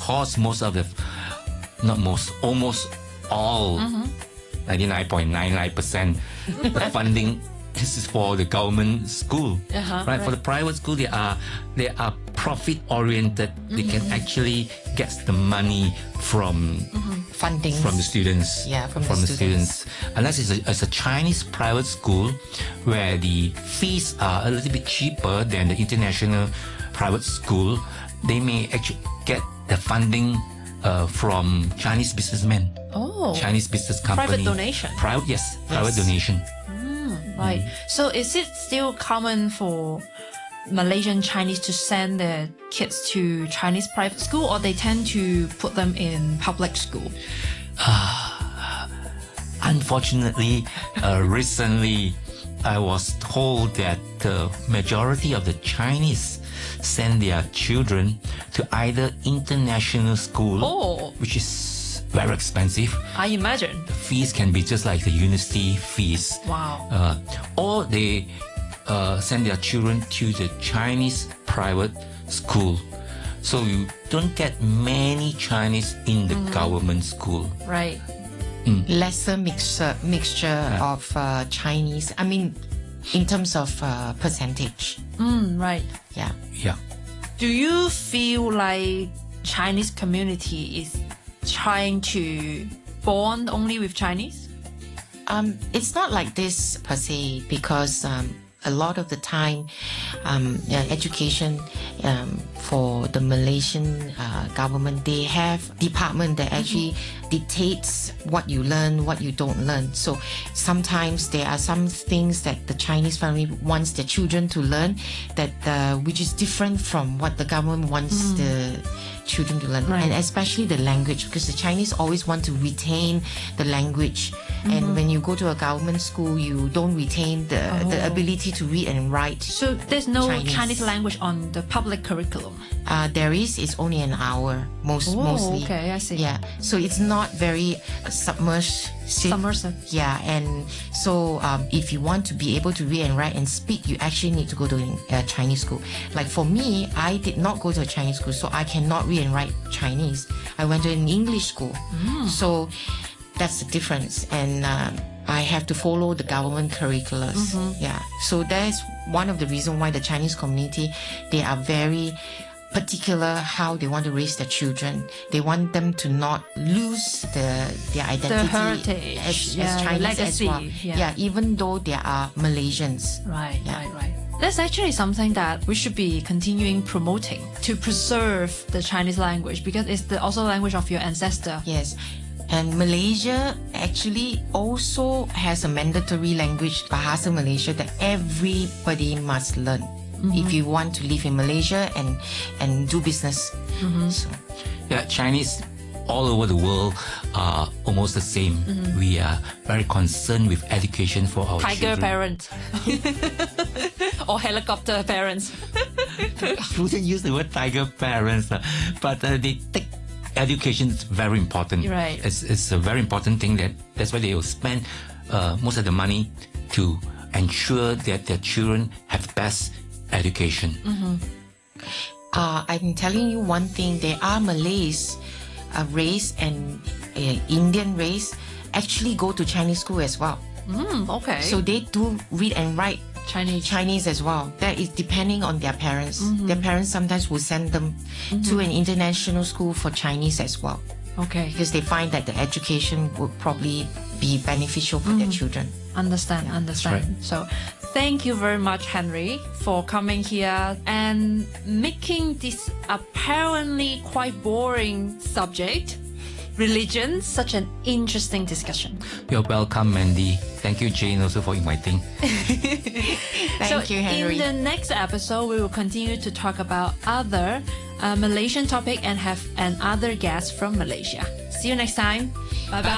because most of the, not most, almost all, 99.99% the funding is for the government school, right? For the private school, they are profit oriented. They can actually get the money from funding from the students. Yeah, from the students. Unless it's a Chinese private school where the fees are a little bit cheaper than the international private school, they may actually get the funding from Chinese businessmen. Chinese business company. Private donation. Private donation. Right. So is it still common for Malaysian Chinese to send their kids to Chinese private school, or they tend to put them in public school? Unfortunately, recently I was told that the majority of the Chinese send their children to either international school, which is very expensive. I imagine. The fees can be just like the university fees. Wow. Or they send their children to the Chinese private school. So you don't get many Chinese in the government school. Right. Lesser mixture of Chinese. I mean, in terms of percentage. Right. Yeah. Yeah. Do you feel like Chinese community is trying to bond only with Chinese? It's not like this per se, because a lot of the time, education for the Malaysian government, they have department that actually dictates what you learn, what you don't learn. So sometimes there are some things that the Chinese family wants their children to learn that which is different from what the government wants the children to learn, and especially the language, because the Chinese always want to retain the language. And when you go to a government school, you don't retain the ability to read and write. So there's no Chinese language on the public curriculum? There is. It's only an hour mostly. Okay, I see. Yeah, so it's not very submersive. Yeah, and so if you want to be able to read and write and speak, you actually need to go to a Chinese school. Like for me, I did not go to a Chinese school, so I cannot read and write Chinese. I went to an English school. So that's the difference. And I have to follow the government curriculums. Yeah. So that's one of the reasons why the Chinese community, they are very particular how they want to raise their children. They want them to not lose their identity, the heritage, as Chinese legacy, as well. Yeah, even though they are Malaysians. Right. That's actually something that we should be continuing promoting, to preserve the Chinese language, because it's also the language of your ancestor. Yes. And Malaysia actually also has a mandatory language, Bahasa Malaysia, that everybody must learn if you want to live in Malaysia and do business. So. Yeah, Chinese all over the world are almost the same. We are very concerned with education for our Tiger children. parents. Or helicopter parents. I wouldn't use the word tiger parents, but they take education is very important. Right. It's a very important thing. That's why they will spend most of the money to ensure that their children have best education. I'm telling you one thing. There are Malays race and Indian race actually go to Chinese school as well. Okay. So they do read and write Chinese as well. That is depending on their parents. Their parents sometimes will send them to an international school for Chinese as well. Okay. Because they find that the education would probably be beneficial for their children. Understand. Right. So thank you very much, Henry, for coming here and making this apparently quite boring subject, religion, such an interesting discussion. You're welcome, Mandy. Thank you, Jane, also for inviting. Thank you, Henry. In the next episode, we will continue to talk about other Malaysian topic and have another guest from Malaysia. See you next time. Bye-bye.